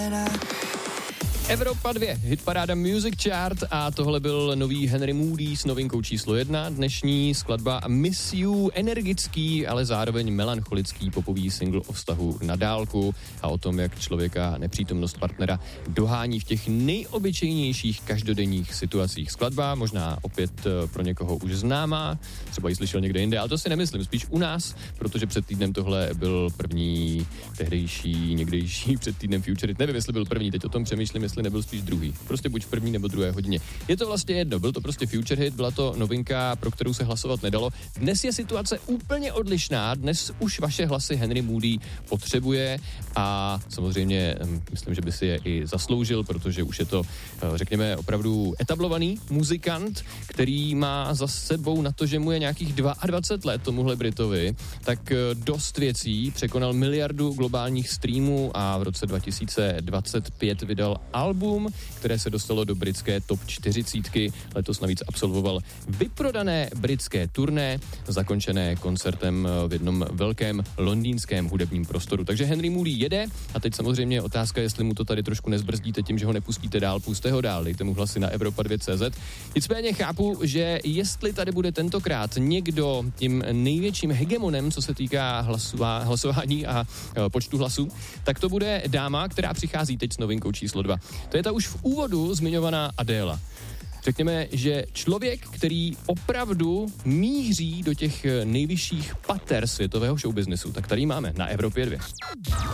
Evropa 2, hitparáda Music Chart a tohle byl nový Henry Moody s novinkou číslo 1. Dnešní skladba Miss You, energický, ale zároveň melancholický popový single o vztahu na dálku a o tom, jak člověka nepřítomnost partnera dohání v těch nejobyčejnějších každodenních situacích. Skladba možná opět pro někoho už známá, třeba ji slyšel někde jinde, ale to si nemyslím, spíš u nás, protože před týdnem tohle byl první, tehdejší, někdejší před týdnem Future Hit. Nevím, jestli byl první, teď o tom přemýšlím, jestli nebyl spíš druhý. Prostě buď v první nebo druhé hodině. Je to vlastně jedno, byl to prostě Future Hit, byla to novinka, pro kterou se hlasovat nedalo. Dnes je situace úplně odlišná, dnes už vaše hlasy Henry Moody potřebuje a samozřejmě myslím, že by si je i zasloužil, protože už je to, řekněme, opravdu etablovaný muzikant, který má za sebou na to, že mu je nějakých 22 let tomuhle Britovi, tak dost věcí, překonal miliardu globálních streamů a v roce 2025 vydal album, které se dostalo do britské top 40. Letos navíc absolvoval vyprodané britské turné, zakončené koncertem v jednom velkém londýnském hudebním prostoru. Takže Henry Moody jede a teď samozřejmě je otázka, jestli mu to tady trošku nezbrzdíte tím, že ho nepustíte dál, puste ho dál, dejte mu hlasy na Evropa2.cz. Nicméně chápu, že jestli tady bude tentokrát někdo tím největším hegemonem, co se týká hlasování a počtu hlasů, tak to bude dáma, která přichází teď s novinkou číslo 2. To je ta už v úvodu zmiňovaná Adéla. Řekněme, že člověk, který opravdu míří do těch nejvyšších pater světového showbiznesu, tak tady máme na Evropě 2.